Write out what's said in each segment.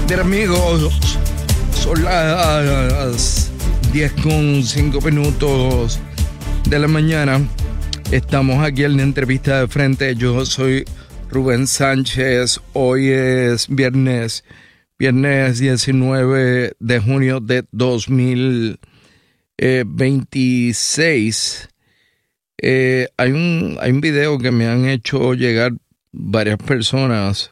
Bien, amigos, son las 10:05 de la mañana. Estamos aquí en la entrevista de frente. Yo soy Rubén Sánchez. Hoy es viernes 19 de junio de 2026. Hay un video que me han hecho llegar varias personas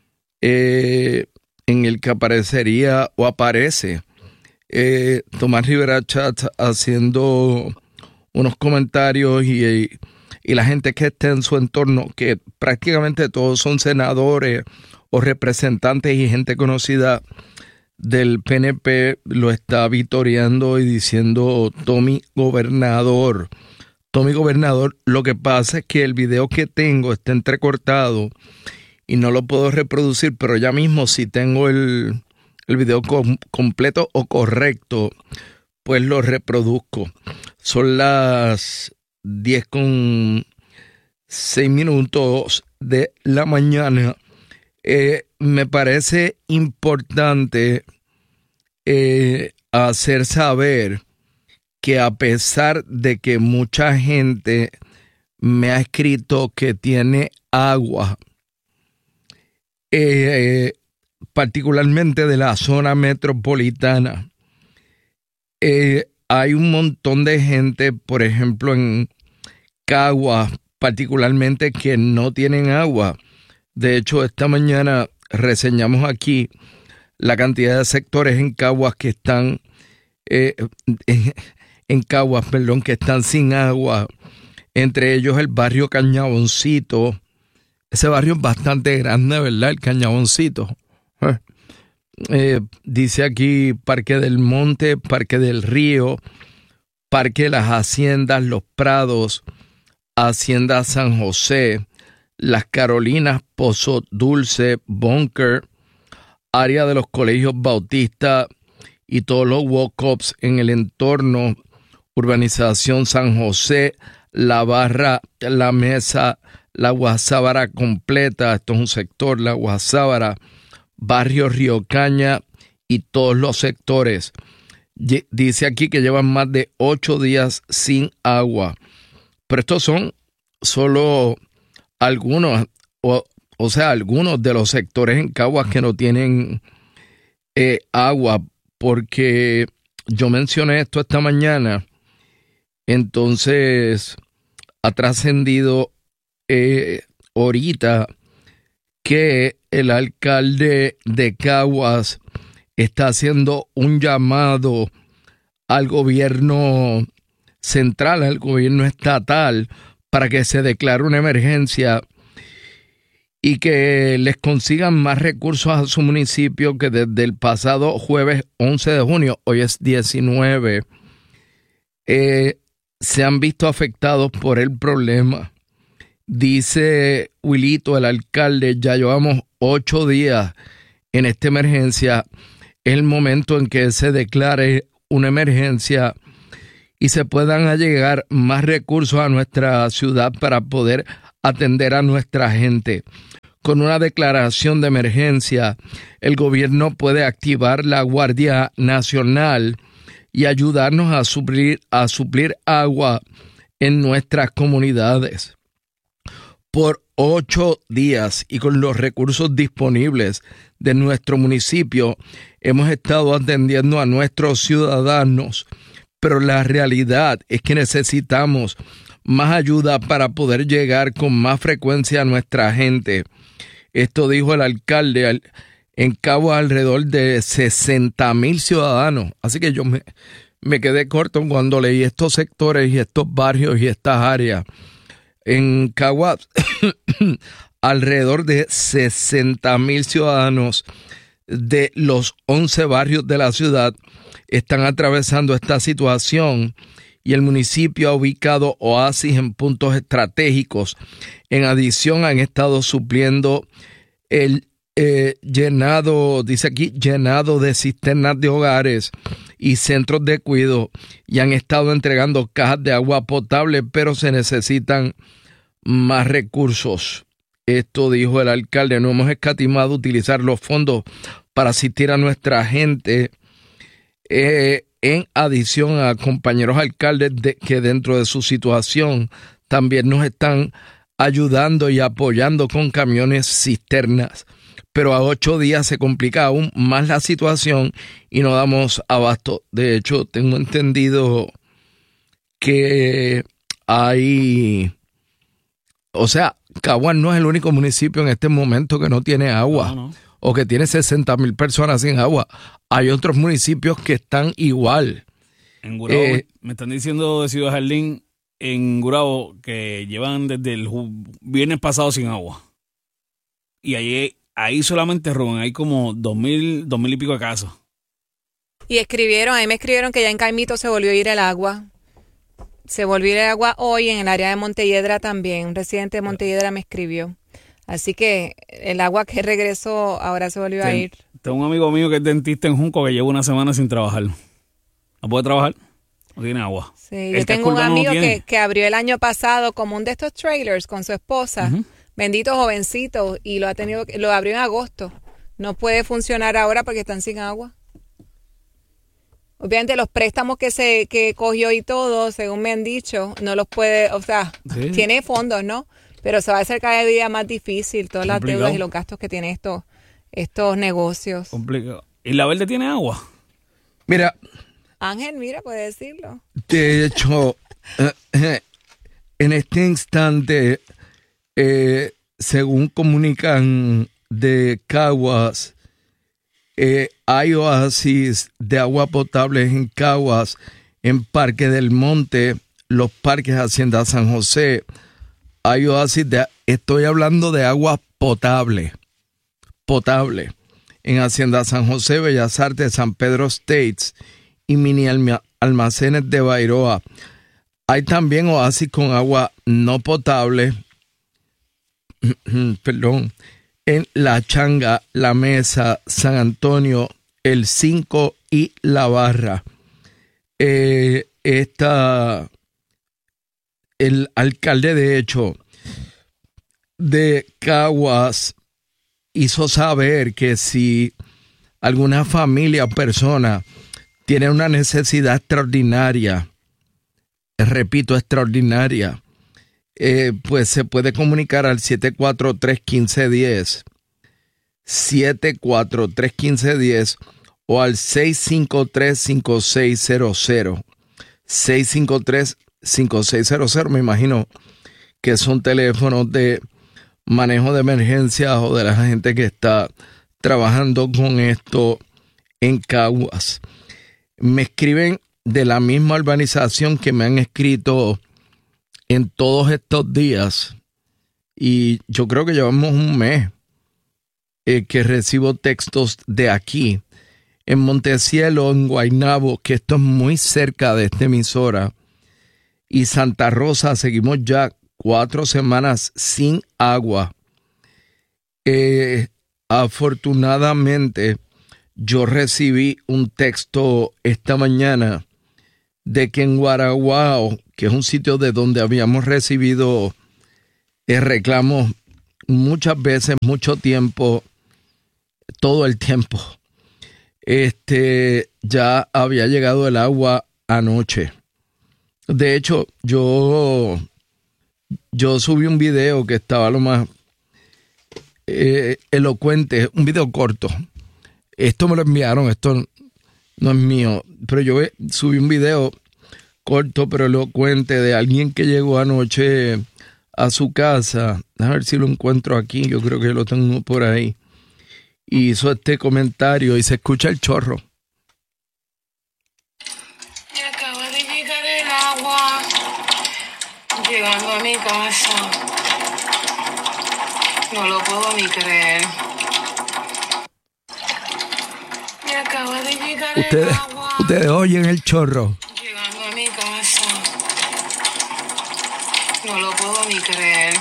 en el que aparecería o aparece Tomás Rivera Chatz haciendo unos comentarios y la gente que está en su entorno, que prácticamente todos son senadores o representantes y gente conocida del PNP, lo está vitoreando y diciendo Tommy Gobernador. Tommy Gobernador. Lo que pasa es que el video que tengo está entrecortado y no lo puedo reproducir, pero ya mismo si tengo el video completo o correcto, pues lo reproduzco. Son las 10:06 de la mañana. Me parece importante hacer saber que a pesar de que mucha gente me ha escrito que tiene agua, particularmente de la zona metropolitana, hay un montón de gente, por ejemplo en Caguas particularmente, que no tienen agua. De hecho, esta mañana reseñamos aquí la cantidad de sectores en Caguas que están que están sin agua, entre ellos el barrio Cañaboncito. Ese barrio es bastante grande, ¿verdad? El Cañaboncito. Dice aquí Parque del Monte, Parque del Río, Parque de las Haciendas, Los Prados, Hacienda San José, Las Carolinas, Pozo Dulce, Bunker, área de los colegios bautistas y todos los walk-ups en el entorno, urbanización San José, La Barra, La Mesa, La Guasábara completa, esto es un sector, La Guasábara, barrio Río Caña y todos los sectores. Dice aquí que llevan más de 8 días sin agua. Pero estos son solo algunos, o sea, algunos de los sectores en Caguas que no tienen agua, porque yo mencioné esto esta mañana. Entonces ha trascendido ahorita que el alcalde de Caguas está haciendo un llamado al gobierno central, al gobierno estatal, para que se declare una emergencia y que les consigan más recursos a su municipio, que desde el pasado jueves 11 de junio, hoy es 19, se han visto afectados por el problema. Dice Wilito, el alcalde, ya llevamos 8 días en esta emergencia. Es el momento en que se declare una emergencia y se puedan allegar más recursos a nuestra ciudad para poder atender a nuestra gente. Con una declaración de emergencia, el gobierno puede activar la Guardia Nacional y ayudarnos a suplir agua en nuestras comunidades. Por 8 días y con los recursos disponibles de nuestro municipio, hemos estado atendiendo a nuestros ciudadanos, pero la realidad es que necesitamos más ayuda para poder llegar con más frecuencia a nuestra gente. Esto dijo el alcalde. En Caguas alrededor de 60,000 ciudadanos. Así que yo me quedé corto cuando leí estos sectores y estos barrios y estas áreas. En Caguas alrededor de 60,000 ciudadanos de los 11 barrios de la ciudad están atravesando esta situación, y el municipio ha ubicado oasis en puntos estratégicos. En adición, han estado supliendo el llenado, dice aquí, llenado de cisternas de hogares y centros de cuidado, y han estado entregando cajas de agua potable, pero se necesitan más recursos. Esto dijo el alcalde. No hemos escatimado utilizar los fondos para asistir a nuestra gente, en adición a compañeros alcaldes que dentro de su situación también nos están ayudando y apoyando con camiones cisternas. Pero a 8 días se complica aún más la situación y no damos abasto. De hecho, tengo entendido que Caguas no es el único municipio en este momento que no tiene agua, no. O que tiene 60,000 personas sin agua. Hay otros municipios que están igual. En Gurabo, me están diciendo de Ciudad Jardín, en Gurabo, que llevan desde el viernes pasado sin agua. Y ahí solamente, Rubén, hay como 2,000 y pico de casos. Y ahí me escribieron que ya en Caimito se volvió a ir el agua. Se volvió el agua hoy en el área de Montelledra también. Un residente de Montelledra me escribió. Así que el agua que regresó ahora se volvió a ir. Tengo un amigo mío que es dentista en Junco que lleva una semana sin trabajar. ¿No puede trabajar? No tiene agua. Sí, yo tengo un amigo que abrió el año pasado como un de estos trailers con su esposa. Uh-huh. Bendito jovencito. Y lo abrió en agosto. No puede funcionar ahora porque están sin agua. Obviamente los préstamos que cogió y todo, según me han dicho, no los puede, sí. Tiene fondos, ¿no? Pero se va a hacer cada día más difícil, todas las deudas y los gastos que tienen estos negocios. Complicado. ¿Y La Verde tiene agua? Mira. Ángel, puede decirlo. De hecho, en este instante, según comunican de Caguas, hay oasis de agua potable en Caguas, en Parque del Monte, los parques Hacienda San José. Hay oasis estoy hablando de agua potable, en Hacienda San José, Bellas Artes, San Pedro Estates y mini almacenes de Bairoa. Hay también oasis con agua no potable, en La Changa, La Mesa, San Antonio, El 5 y La Barra. El alcalde, de hecho, de Caguas hizo saber que si alguna familia o persona tiene una necesidad extraordinaria, repito, extraordinaria, pues se puede comunicar al 743-1510, 743-1510 o al 653-5600, 653-5600. Me imagino que son teléfonos de manejo de emergencias o de la gente que está trabajando con esto en Caguas. Me escriben de la misma urbanización que me han escrito en todos estos días, y yo creo que llevamos un mes que recibo textos de aquí, en Montecielo, en Guaynabo, que esto es muy cerca de esta emisora, y Santa Rosa, seguimos ya 4 semanas sin agua. Afortunadamente, yo recibí un texto esta mañana de que en Guaraguao, que es un sitio de donde habíamos recibido reclamos muchas veces, mucho tiempo, todo el tiempo, ya había llegado el agua anoche. De hecho, yo subí un video que estaba lo más elocuente, un video corto. Esto me lo enviaron, esto no es mío, pero yo subí un video corto pero elocuente de alguien que llegó anoche a su casa. A ver si lo encuentro aquí, yo creo que lo tengo por ahí. Y hizo este comentario y se escucha el chorro. Me acaba de llegar el agua llegando a mi casa. No lo puedo ni creer. Me acaba de llegar el agua. Ustedes oyen el chorro. Llegando a mi casa. No lo puedo ni creer.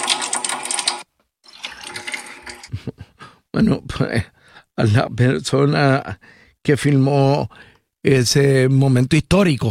Bueno, pues a la persona que filmó ese momento histórico,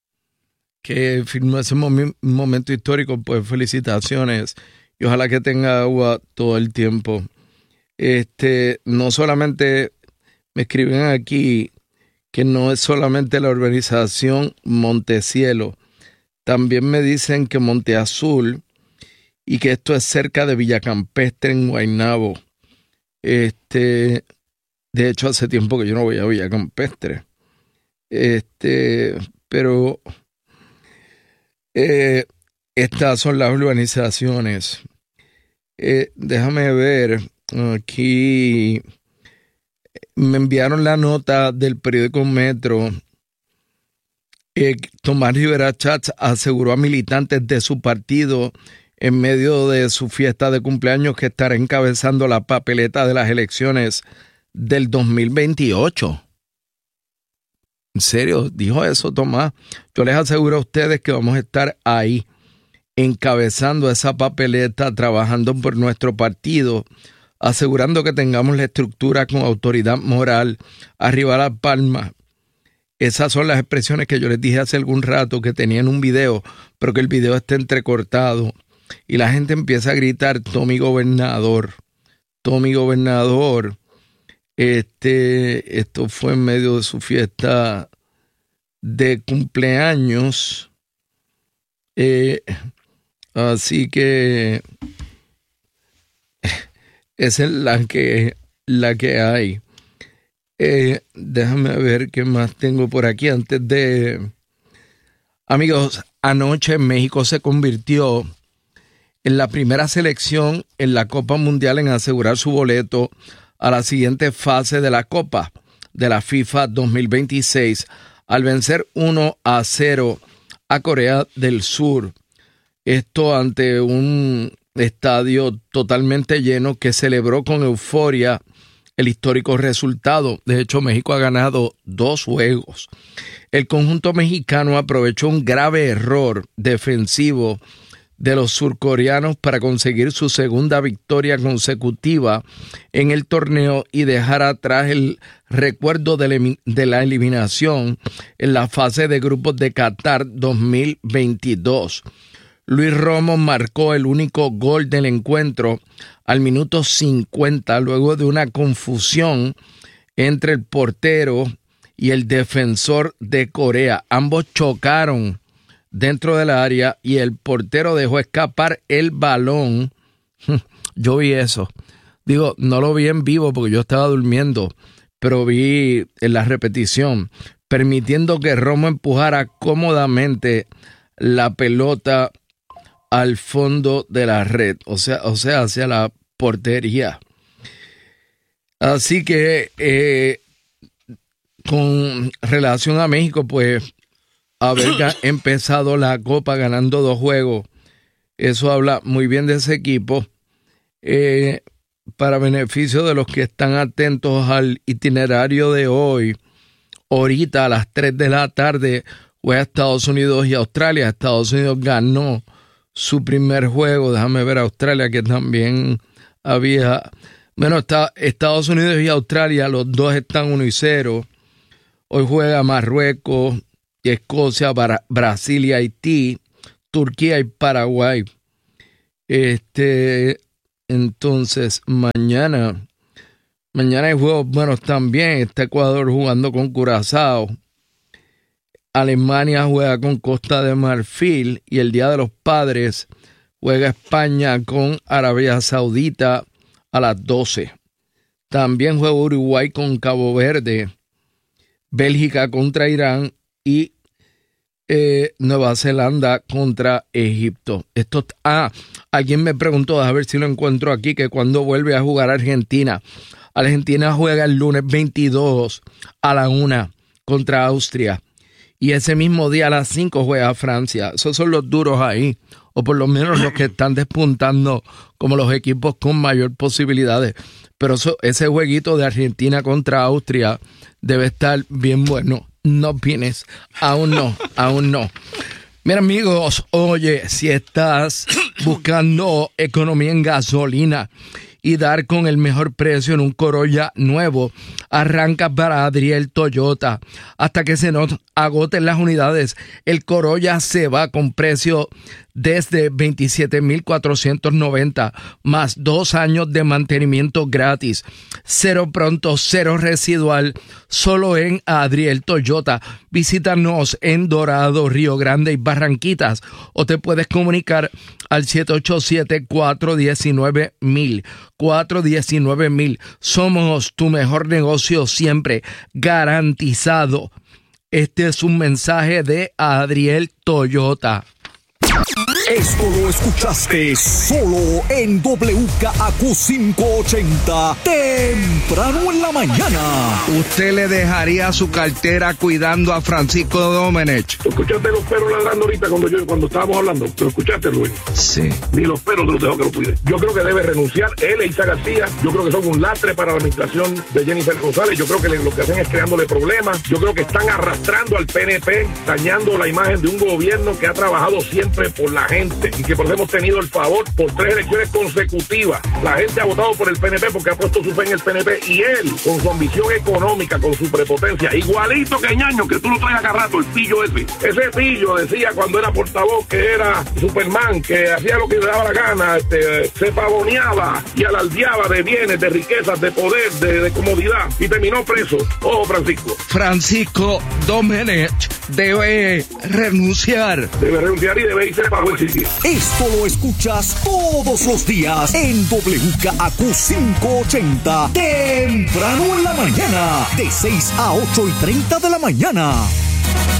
pues felicitaciones y ojalá que tenga agua todo el tiempo. No solamente Me escriben aquí que no es solamente la urbanización Montecielo, también me dicen que Monte Azul y que esto es cerca de Villacampestre en Guaynabo. De hecho, hace tiempo que yo no voy a Villacampestre. Pero estas son las urbanizaciones. Déjame ver, aquí me enviaron la nota del periódico Metro. Tomás Rivera Schatz aseguró a militantes de su partido en medio de su fiesta de cumpleaños que estará encabezando la papeleta de las elecciones del 2028. ¿En serio? ¿Dijo eso, Tomás? Yo les aseguro a ustedes que vamos a estar ahí, encabezando esa papeleta, trabajando por nuestro partido, asegurando que tengamos la estructura con autoridad moral, arriba las palmas. Esas son las expresiones que yo les dije hace algún rato que tenían un video, pero que el video está entrecortado. Y la gente empieza a gritar, Tommy gobernador, Tommy gobernador. Esto fue en medio de su fiesta de cumpleaños. Así que esa es la que hay. Déjame ver qué más tengo por aquí antes de... Amigos, anoche México se convirtió en la primera selección en la Copa Mundial en asegurar su boleto a la siguiente fase de la Copa de la FIFA 2026 al vencer 1-0 a Corea del Sur. Esto ante un estadio totalmente lleno que celebró con euforia el histórico resultado. De hecho, México ha ganado 2 juegos. El conjunto mexicano aprovechó un grave error defensivo de los surcoreanos para conseguir su segunda victoria consecutiva en el torneo y dejar atrás el recuerdo de la eliminación en la fase de grupos de Qatar 2022. Luis Romo marcó el único gol del encuentro al minuto 50 luego de una confusión entre el portero y el defensor de Corea. Ambos chocaron dentro del área y el portero dejó escapar el balón. Yo vi eso. Digo, no lo vi en vivo porque yo estaba durmiendo, pero vi en la repetición, permitiendo que Romo empujara cómodamente la pelota al fondo de la red, o sea, hacia la portería. Así que con relación a México, pues haber empezado la Copa ganando 2 juegos, eso habla muy bien de ese equipo. Para beneficio de los que están atentos al itinerario de hoy, ahorita a las 3 de la tarde juega Estados Unidos y Australia. Estados Unidos ganó su primer juego. Déjame ver Australia, que también había... Bueno, está Estados Unidos y Australia, los dos están 1-0. Hoy juega Marruecos y Escocia, Brasil y Haití, Turquía y Paraguay. Entonces, mañana hay juegos buenos también. Está Ecuador jugando con Curazao. Alemania juega con Costa de Marfil y el Día de los Padres juega España con Arabia Saudita a las 12. También juega Uruguay con Cabo Verde, Bélgica contra Irán y Nueva Zelanda contra Egipto. Alguien me preguntó, a ver si lo encuentro aquí, que cuando vuelve a jugar Argentina. Argentina juega el lunes 22 a la 1 contra Austria. Y ese mismo día a las 5 juega Francia. Esos son los duros ahí, o por lo menos los que están despuntando como los equipos con mayor posibilidades. Pero ese jueguito de Argentina contra Austria debe estar bien bueno. No opines, aún no. Mira, amigos, oye, si estás buscando economía en gasolina y dar con el mejor precio en un Corolla nuevo, arranca para Adriel Toyota. Hasta que se nos agoten las unidades, el Corolla se va con precio desde $27,490 más 2 años de mantenimiento gratis. Cero pronto, cero residual, solo en Adriel Toyota. Visítanos en Dorado, Río Grande y Barranquitas o te puedes comunicar al 787-419-1000. 419-1000. Somos tu mejor negocio siempre, garantizado. Este es un mensaje de Adriel Toyota. Esto lo escuchaste solo en WKAQ 580, temprano en la mañana. ¿Usted le dejaría su cartera cuidando a Francisco Domenech? ¿Escuchaste los perros ladrando ahorita cuando estábamos hablando? ¿Lo escuchaste, Luis? Sí. Ni los perros te los dejó que lo cuide. Yo creo que debe renunciar él e Isa García. Yo creo que son un lastre para la administración de Jennifer González. Yo creo que lo que hacen es creándole problemas. Yo creo que están arrastrando al PNP, dañando la imagen de un gobierno que ha trabajado siempre por la gente y que por eso hemos tenido el favor por 3 elecciones consecutivas. La gente ha votado por el PNP porque ha puesto su fe en el PNP y él, con su ambición económica, con su prepotencia, igualito que Ñaño, que tú lo traes acá rato, el pillo ese. Ese pillo decía cuando era portavoz que era Superman, que hacía lo que le daba la gana, se pavoneaba y alardeaba de bienes, de riquezas, de poder, de comodidad y terminó preso. Ojo, Francisco. Francisco Domenech debe renunciar. Debe renunciar y debe irse para el sitio. Esto lo escuchas todos los días en WKAQ 580, temprano en la mañana, de 6 a 8:30 de la mañana.